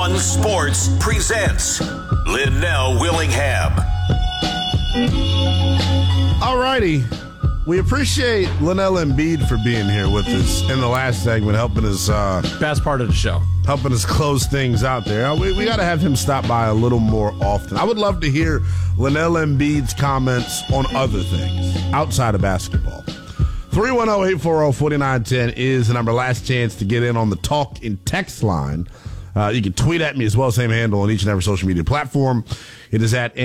One Sports presents Linnell Willingham. All righty. We appreciate Linnell Embiid for being here with us in the last segment, helping us. Best part of the show. Helping us close things out there. We got to have him stop by a little more often. I would love to hear Linnell Embiid's comments on other things outside of basketball. 310-840-4910 is the number. Last chance to get in on the talk and text line. You can tweet at me as well, same handle on each and every social media platform. It is at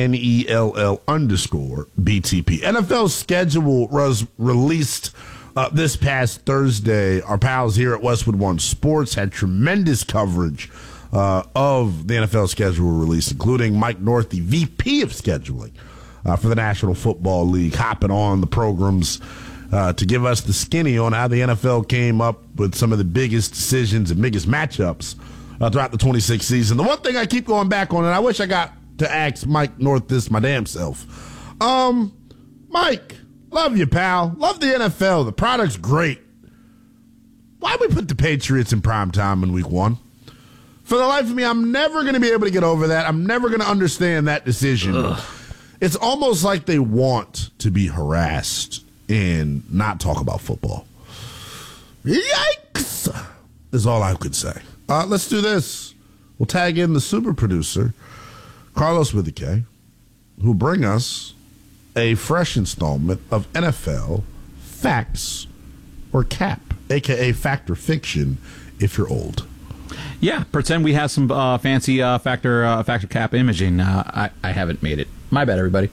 NELL_BTP. NFL schedule was released this past Thursday. Our pals here at Westwood One Sports had tremendous coverage of the NFL schedule release, including Mike North, the VP of scheduling for the National Football League, hopping on the programs to give us the skinny on how the NFL came up with some of the biggest decisions and biggest matchups throughout the 26th season. The one thing I keep going back on, and I wish I got to ask Mike North this my damn self. Mike, love you, pal. Love the NFL. The product's great. Why we put the Patriots in prime time in week one? For the life of me, I'm never going to be able to get over that. I'm never going to understand that decision. Ugh. It's almost like they want to be harassed and not talk about football. Yikes, is all I could say. Let's do this. We'll tag in the super producer, Carlos with a K, who'll bring us a fresh installment of NFL Facts or Cap, a.k.a. Fact or Fiction, if you're old. Yeah, pretend we have some fancy factor cap imaging. I haven't made it. My bad, everybody.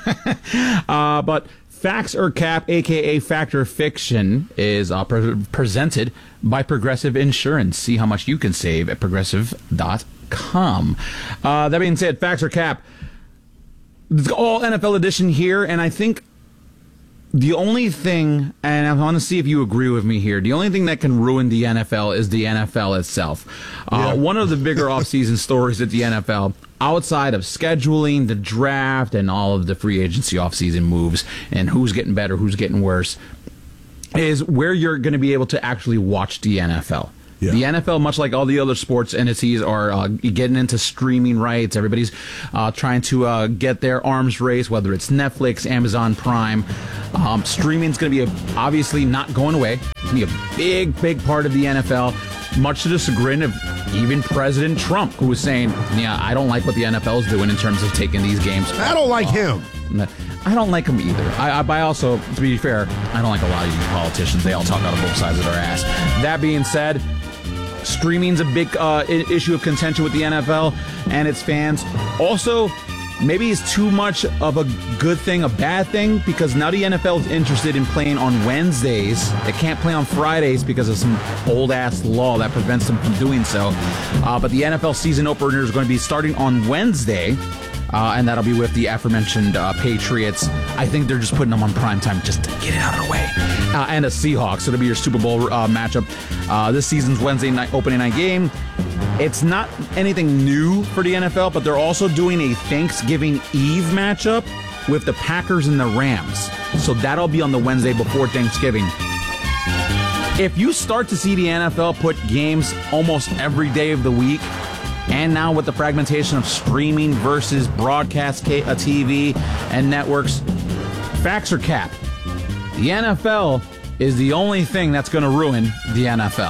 But Facts or Cap, a.k.a. Factor Fiction, is presented by Progressive Insurance. See how much you can save at progressive.com. That being said, Facts or Cap, it's all NFL edition here, and I think the only thing, and I want to see if you agree with me here, the only thing that can ruin the NFL is the NFL itself. One of the bigger offseason stories at the NFL, outside of scheduling, the draft, and all of the free agency offseason moves, and who's getting better, who's getting worse, is where you're going to be able to actually watch the NFL. Yeah. The NFL, much like all the other sports entities, are getting into streaming rights. Everybody's trying to get their arms raised, whether it's Netflix, Amazon Prime. Streaming's going to be obviously not going away. It's going to be a big, big part of the NFL, much to the chagrin of even President Trump, who was saying, yeah, I don't like what the NFL is doing in terms of taking these games. I don't like him. I don't like him either. I also, to be fair, I don't like a lot of these politicians. They all talk out of both sides of their ass. That being said, streaming's a big issue of contention with the NFL and its fans. Also, maybe it's too much of a good thing, a bad thing, because now the NFL is interested in playing on Wednesdays. They can't play on Fridays because of some old-ass law that prevents them from doing so. But the NFL season opener is going to be starting on Wednesday, and that'll be with the aforementioned Patriots. I think they're just putting them on primetime just to get it out of the way. And the Seahawks. It'll be your Super Bowl matchup. This season's Wednesday night opening night game. It's not anything new for the NFL, but they're also doing a Thanksgiving Eve matchup with the Packers and the Rams. So that'll be on the Wednesday before Thanksgiving. If you start to see the NFL put games almost every day of the week, and now with the fragmentation of streaming versus broadcast TV and networks, Facts or Cap, the NFL is the only thing that's going to ruin the NFL.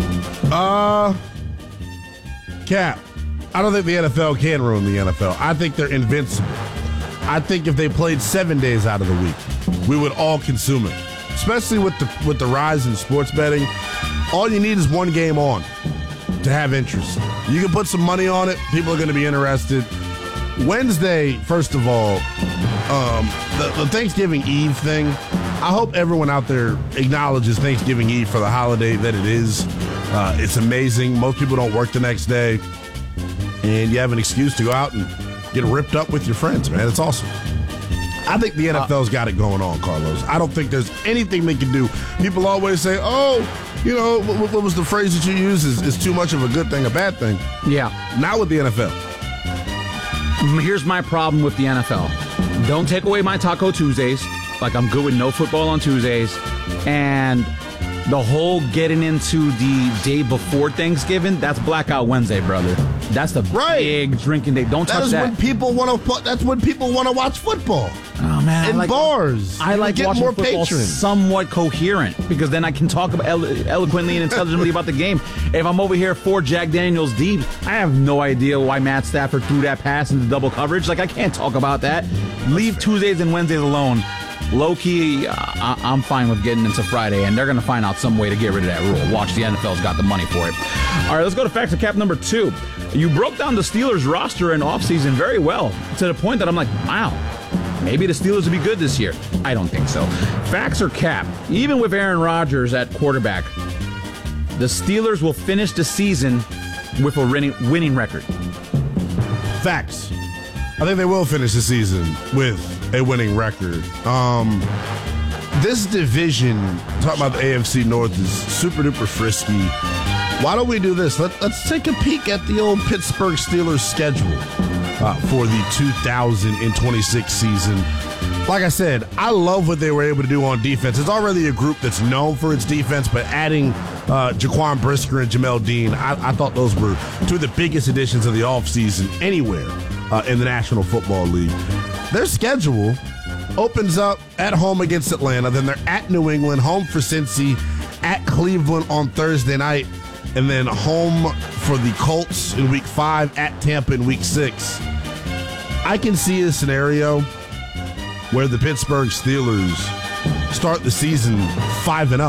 Cap, I don't think the NFL can ruin the NFL. I think they're invincible. I think if they played 7 days out of the week, we would all consume it. Especially with the rise in sports betting, all you need is one game on to have interest. You can put some money on it. People are going to be interested. Wednesday, first of all, the Thanksgiving Eve thing, I hope everyone out there acknowledges Thanksgiving Eve for the holiday that it is. It's amazing. Most people don't work the next day, and you have an excuse to go out and get ripped up with your friends, man. It's awesome. I think the NFL's got it going on, Carlos. I don't think there's anything they can do. People always say, oh, you know, what was the phrase that you use? Is too much of a good thing a bad thing? Yeah. Not with the NFL. Here's my problem with the NFL. Don't take away my Taco Tuesdays. Like, I'm good with no football on Tuesdays. And the whole getting into the day before Thanksgiving, that's Blackout Wednesday, brother. That's the big drinking day. Don't touch that. That's when people want to watch football. Oh man, in bars. I like watching more football somewhat coherent because then I can talk about eloquently and intelligently about the game. If I'm over here 4 Jack Daniels deep, I have no idea why Matt Stafford threw that pass into double coverage. Like, I can't talk about that. Leave Tuesdays and Wednesdays alone. Low-key, I'm fine with getting into Friday, and they're going to find out some way to get rid of that rule. Watch, the NFL's got the money for it. All right, let's go to Facts or Cap number 2. You broke down the Steelers roster in offseason very well, to the point that I'm like, wow, maybe the Steelers will be good this year. I don't think so. Facts or Cap, even with Aaron Rodgers at quarterback, the Steelers will finish the season with a winning record. Facts. I think they will finish the season with a winning record. This division, talking about the AFC North, is super duper frisky. Why don't we do this? Let's take a peek at the old Pittsburgh Steelers schedule for the 2026 season. Like I said, I love what they were able to do on defense. It's already a group that's known for its defense, but adding Jaquan Brisker and Jamel Dean, I thought those were two of the biggest additions of the offseason anywhere in the National Football League. Their schedule opens up at home against Atlanta, then they're at New England, home for Cincy, at Cleveland on Thursday night, and then home for the Colts in Week 5, at Tampa in Week 6. I can see a scenario where the Pittsburgh Steelers start the season 5-0.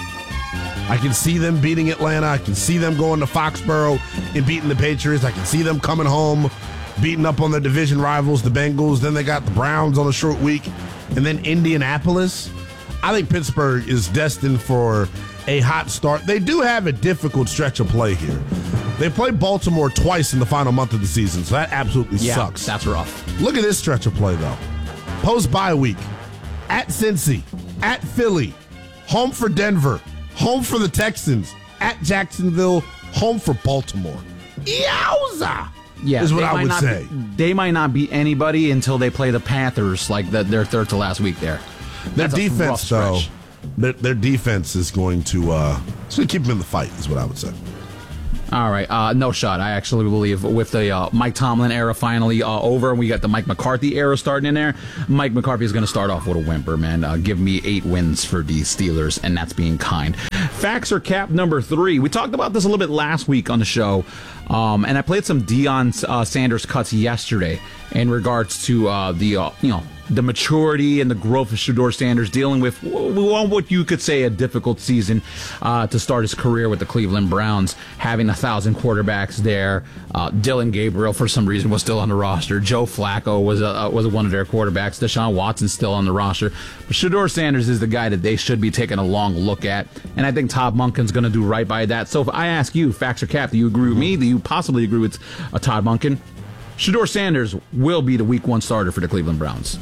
I can see them beating Atlanta. I can see them going to Foxborough and beating the Patriots. I can see them coming home, beating up on their division rivals, the Bengals. Then they got the Browns on a short week, and then Indianapolis. I think Pittsburgh is destined for a hot start. They do have a difficult stretch of play here. They play Baltimore twice in the final month of the season, so that absolutely sucks. That's rough. Look at this stretch of play, though. Post-bye week, at Cincy, at Philly, home for Denver, home for the Texans, at Jacksonville, home for Baltimore. Yowza! Yeah, is what I would say. They might not beat anybody until they play the Panthers, like their third to last week there. Their defense, though, their defense is going to keep them in the fight, is what I would say. All right, no shot. I actually believe with the Mike Tomlin era finally over, and we got the Mike McCarthy era starting in there, Mike McCarthy is going to start off with a whimper, man. Give me 8 wins for the Steelers, and that's being kind. Facts or Cap number 3. We talked about this a little bit last week on the show, and I played some Deion Sanders cuts yesterday in regards to the maturity and the growth of Shedeur Sanders dealing with what you could say a difficult season to start his career with the Cleveland Browns, having 1,000 quarterbacks there. Dylan Gabriel, for some reason, was still on the roster. Joe Flacco was one of their quarterbacks. Deshaun Watson's still on the roster. But Shedeur Sanders is the guy that they should be taking a long look at, and I think Todd Monken's going to do right by that. So if I ask you, Facts or Cap, do you agree with me? Do you possibly agree with Todd Monken? Shedeur Sanders will be the Week 1 starter for the Cleveland Browns.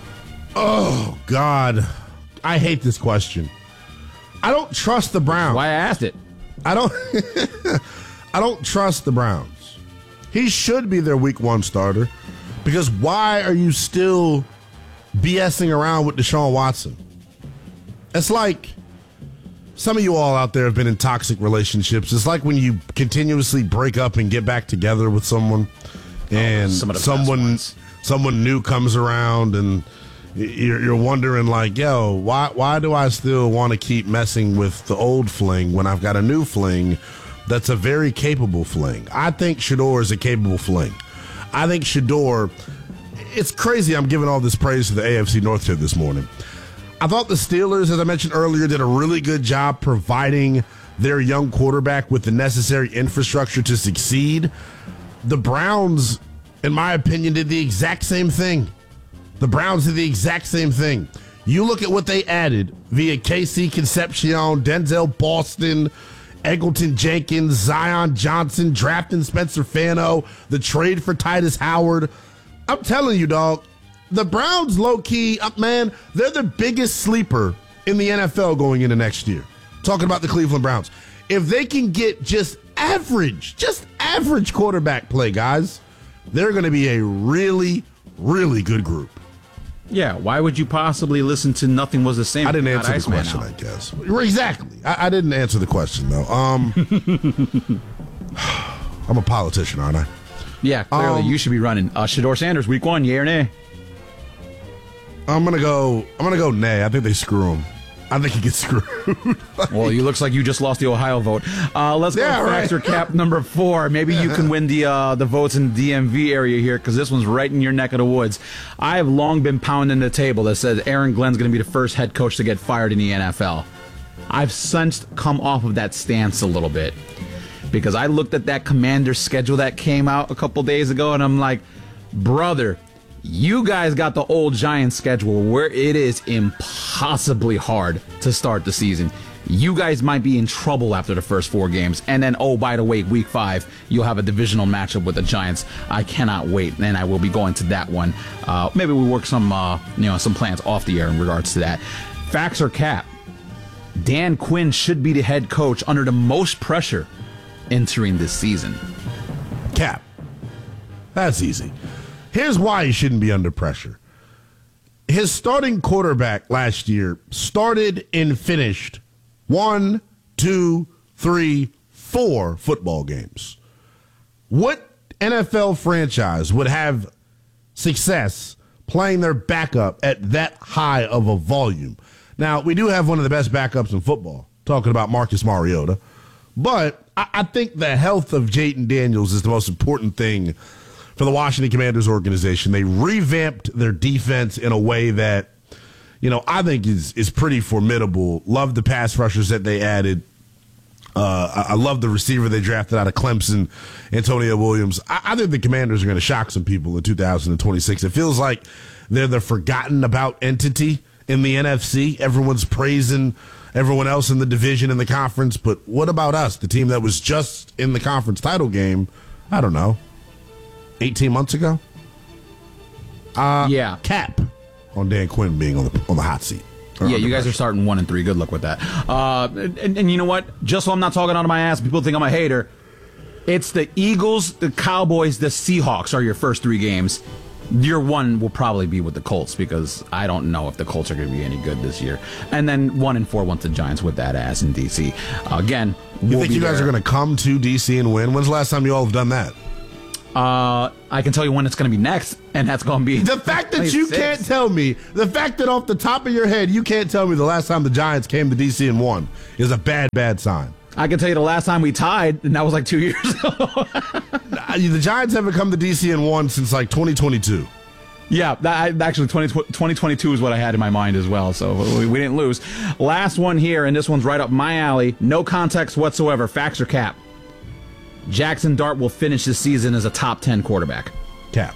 Oh, God. I hate this question. I don't trust the Browns. That's why I asked it. I don't trust the Browns. He should be their Week 1 starter, because why are you still BSing around with Deshaun Watson? It's like some of you all out there have been in toxic relationships. It's like when you continuously break up and get back together with someone, and someone new comes around, and you're wondering, like, yo, why do I still want to keep messing with the old fling when I've got a new fling that's a very capable fling? I think Shedeur is a capable fling. I think Shedeur, it's crazy I'm giving all this praise to the AFC North here this morning. I thought the Steelers, as I mentioned earlier, did a really good job providing their young quarterback with the necessary infrastructure to succeed. The Browns, in my opinion, did the exact same thing. The Browns did the exact same thing. You look at what they added via KC Concepcion, Denzel Boston, Eggleton Jenkins, Zion Johnson, drafting Spencer Fano, the trade for Titus Howard. I'm telling you, dog, the Browns, low-key, man, they're the biggest sleeper in the NFL going into next year. Talking about the Cleveland Browns. If they can get just average quarterback play, guys, they're going to be a really, really good group. Yeah, why would you possibly listen to Nothing Was the Same? I didn't answer the question, I guess. Exactly. I didn't answer the question, though. I'm a politician, aren't I? Yeah, clearly you should be running. Shedeur Sanders, week 1, yay or nay? I'm gonna go nay. I think they screw him. I think he gets screwed. Well, you looks like you just lost the Ohio vote. Let's go factor cap number 4. Maybe you can win the votes in the DMV area here, because this one's right in your neck of the woods. I have long been pounding the table that says Aaron Glenn's going to be the first head coach to get fired in the NFL. I've since come off of that stance a little bit, because I looked at that Commander's schedule that came out a couple days ago, and I'm like, brother, you guys got the old Giants schedule where it is impossibly hard to start the season. You guys might be in trouble after the first 4 games. And then, oh, by the way, week 5, you'll have a divisional matchup with the Giants. I cannot wait, and I will be going to that one. Maybe we work some plans off the air in regards to that. Facts or cap? Dan Quinn should be the head coach under the most pressure entering this season. Cap. That's easy. Here's why he shouldn't be under pressure. His starting quarterback last year started and finished 1, 2, 3, 4 football games. What NFL franchise would have success playing their backup at that high of a volume? Now, we do have one of the best backups in football, talking about Marcus Mariota. But I think the health of Jayden Daniels is the most important thing for the Washington Commanders organization. They revamped their defense in a way that, I think is pretty formidable. Love the pass rushers that they added. I love the receiver they drafted out of Clemson, Antonio Williams. I think the Commanders are going to shock some people in 2026. It feels like they're the forgotten about entity in the NFC. Everyone's praising everyone else in the division, in the conference. But what about us, the team that was just in the conference title game, I don't know, 18 months ago? Yeah. Cap on Dan Quinn being on the hot seat. Yeah, you guys are starting 1-3. Good luck with that. And you know what? Just so I'm not talking out of my ass, people think I'm a hater. It's the Eagles, the Cowboys, the Seahawks are your first 3 games. Year 1 will probably be with the Colts, because I don't know if the Colts are going to be any good this year. And then 1-4 once the Giants with that ass in D.C. Again, you think you guys are going to come to D.C. and win? When's the last time you all have done that? I can tell you when it's going to be next, and that's going to be the fact that you can't tell me, the fact that off the top of your head you can't tell me the last time the Giants came to D.C. and won is a bad sign. I can tell you the last time we tied, and that was like 2 years ago. The Giants haven't come to D.C. and won since like 2022. Yeah, actually 2022 is what I had in my mind as well, so we didn't lose. Last one here, and this one's right up my alley. No context whatsoever. Facts or cap? Jackson Dart will finish this season as a top 10 quarterback. Cap.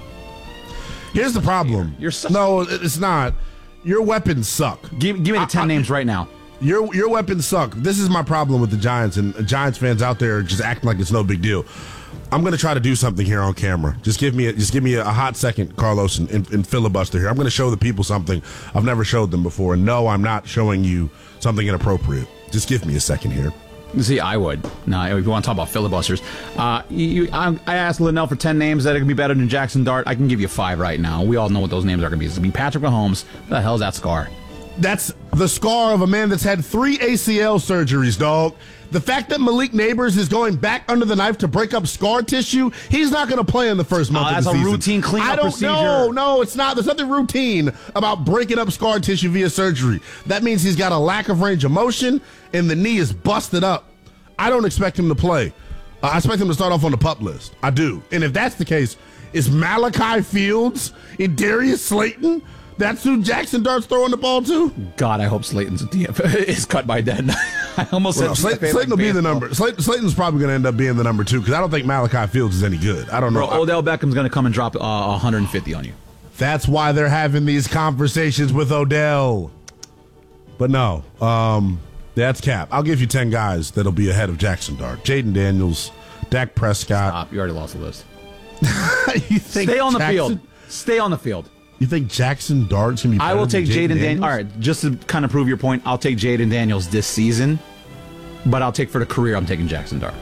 Here's the problem. No, it's not. Your weapons suck. Give me the 10 names right now. Your weapons suck. This is my problem with the Giants, and Giants fans out there just acting like it's no big deal. I'm going to try to do something here on camera. Just give me a hot second, Carlos, and filibuster here. I'm going to show the people something I've never showed them before. And no, I'm not showing you something inappropriate. Just give me a second here. See, I would. Now, if you want to talk about filibusters, I asked Linnell for 10 names that are going to be better than Jackson Dart. I can give you 5 right now. We all know what those names are going to be. It's going to be Patrick Mahomes. What the hell is that scar? That's the scar of a man that's had 3 ACL surgeries, dog. The fact that Malik Neighbors is going back under the knife to break up scar tissue, he's not going to play in the first month of the season. That's a routine cleanup procedure. No, it's not. There's nothing routine about breaking up scar tissue via surgery. That means he's got a lack of range of motion, and the knee is busted up. I don't expect him to play. I expect him to start off on the PUP list. I do. And if that's the case, is Malachi Fields and Darius Slayton? That's who Jackson Dart's throwing the ball to? God, I hope Slayton's is cut by then. I almost said Slayton will be the number. Slayton's probably going to end up being the number 2, because I don't think Malachi Fields is any good. I don't know. Bro, Odell Beckham's going to come and drop 150 on you. That's why they're having these conversations with Odell. But no, that's cap. I'll give you 10 guys that'll be ahead of Jackson Dart. Jayden Daniels, Dak Prescott. Stop. You already lost the list. Stay on the field. Stay on the field. You think Jackson Dart's going to be better I will take Jayden Daniels. All right, just to kind of prove your point, I'll take Jayden Daniels this season, but I'll take for the career, I'm taking Jackson Dart.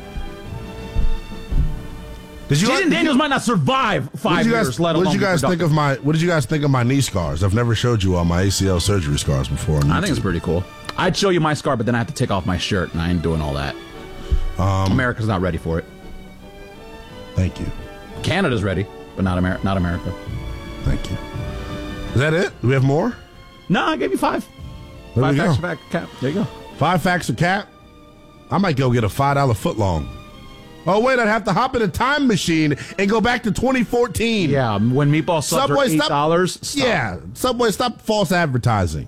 Jayden Daniels might not survive 5 years, let alone. What did you guys think of my knee scars? I've never showed you all my ACL surgery scars before. I think it's pretty cool. I'd show you my scar, but then I have to take off my shirt, and I ain't doing all that. America's not ready for it. Thank you. Canada's ready, but not America. Thank you. Is that it? Do we have more? No, I gave you 5. There 5 we facts go. for Cap. There you go. 5 facts of Cap. I might go get a $5 footlong. Oh, wait, I'd have to hop in a time machine and go back to 2014. Yeah, when meatball subs were $8. Stop. Yeah, Subway, stop false advertising.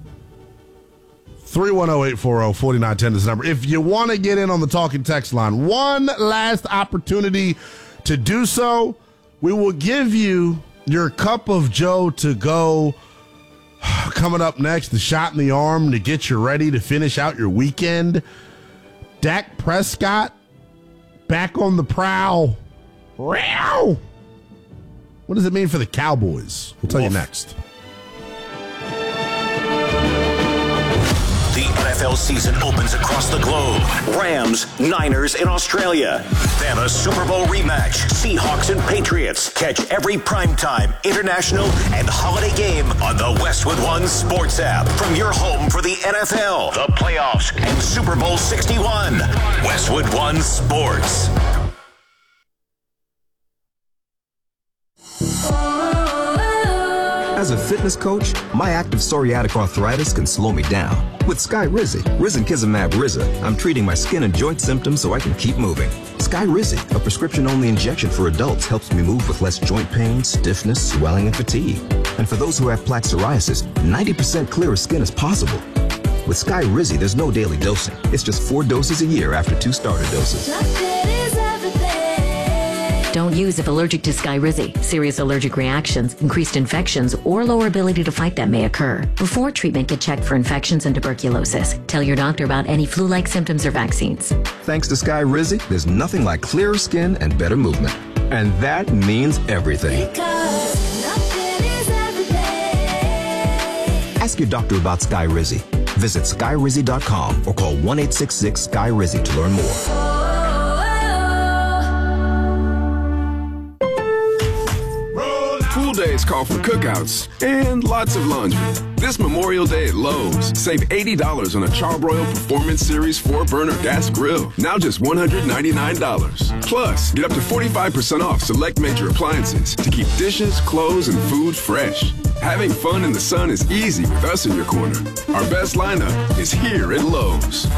310-840-4910 is the number. If you want to get in on the talking text line, one last opportunity to do so. We will give you your cup of Joe to go. Coming up next, the shot in the arm to get you ready to finish out your weekend. Dak Prescott back on the prowl. What does it mean for the Cowboys? We'll tell you next. The NFL season opens across the globe. Rams, Niners in Australia. Then a Super Bowl rematch. Seahawks and Patriots. Catch every primetime, international, and holiday game on the Westwood One Sports app. From your home for the NFL, the playoffs, and Super Bowl 61. Westwood One Sports. As a fitness coach, my active psoriatic arthritis can slow me down. With Skyrizi, Risankizumab Riza, I'm treating my skin and joint symptoms so I can keep moving. Skyrizi, a prescription-only injection for adults, helps me move with less joint pain, stiffness, swelling, and fatigue. And for those who have plaque psoriasis, 90% clearer skin is possible. With Skyrizi, there's no daily dosing. It's just 4 doses a year after 2 starter doses. Don't use if allergic to Skyrizi. Serious allergic reactions, increased infections, or lower ability to fight them may occur. Before treatment, get checked for infections and tuberculosis. Tell your doctor about any flu-like symptoms or vaccines. Thanks to Skyrizi, there's nothing like clearer skin and better movement. And that means everything. Ask your doctor about Skyrizi. Visit Skyrizi.com or call 1-866-SKY-RIZI to learn more. Pool days call for cookouts and lots of laundry. This Memorial Day at Lowe's, save $80 on a Charbroil Performance Series 4-burner gas grill. Now just $199. Plus, get up to 45% off select major appliances to keep dishes, clothes, and food fresh. Having fun in the sun is easy with us in your corner. Our best lineup is here at Lowe's.